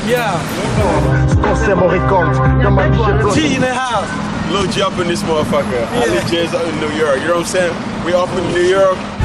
Yeah. G in the house. Lil G up in this motherfucker. I live J's in New York. You know what I'm saying? We up in New York.